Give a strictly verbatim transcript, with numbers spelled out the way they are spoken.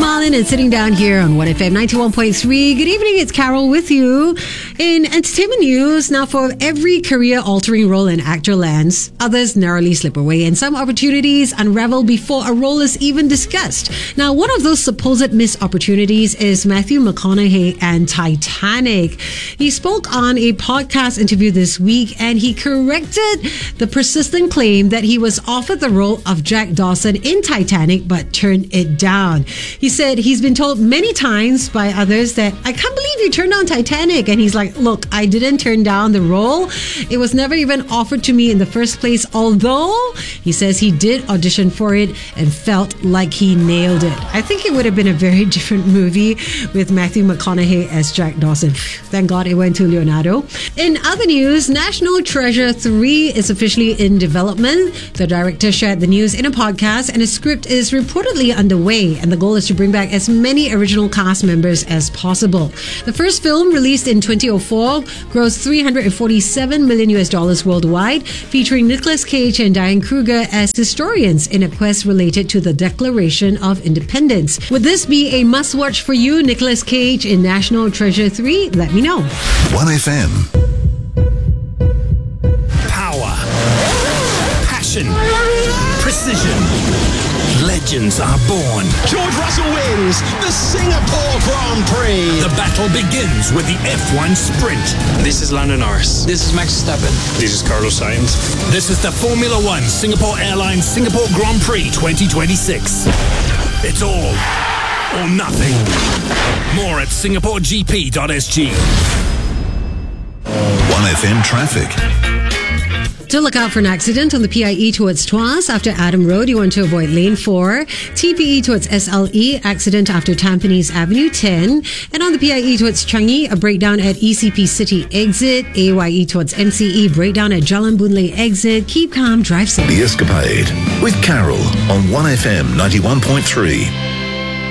smiling and sitting down here on one F M ninety-one point three. Good evening, it's Carol with you. In entertainment news, now for every career-altering role an actor lands, others narrowly slip away and some opportunities unravel before a role is even discussed. Now, one of those supposed missed opportunities is Matthew McConaughey and Titanic. He spoke on a podcast interview this week and he corrected the persistent claim that he was offered the role of Jack Dawson in Titanic but turned it down. He said he's been told many times by others that, I can't believe you turned down Titanic. And he's like, look, I didn't turn down the role. It was never even offered to me in the first place, although he says he did audition for it and felt like he nailed it. I think it would have been a very different movie with Matthew McConaughey as Jack Dawson. Thank God it went to Leonardo. In other news, National Treasure three is officially in development. The director shared the news in a podcast and a script is reportedly underway, and the goal is to bring back as many original cast members as possible. The first film, released in twenty oh four, grossed three hundred forty-seven million U S dollars worldwide, featuring Nicolas Cage and Diane Kruger as historians in a quest related to the Declaration of Independence. Would this be a must-watch for you, Nicolas Cage in National Treasure three? Let me know. one F M. Power. Passion. Precision. Legends are born. George Russell wins the Singapore Grand Prix. The battle begins with the F one Sprint. This is Lando Norris. This is Max Verstappen. This is Carlos Sainz. This is the Formula One Singapore Airlines Singapore Grand Prix twenty twenty-six. It's all or nothing. More at singapore g p dot s g. one F M traffic. To look out for an accident on the P I E towards Tuas after Adam Road. You want to avoid lane four. T P E towards S L E, accident after Tampines Avenue ten. And on the P I E towards Changi, a breakdown at E C P City exit. A Y E towards M C E, breakdown at Jalan Boon Lay exit. Keep calm, drive safe. The Escapade with Carol on one F M ninety-one point three.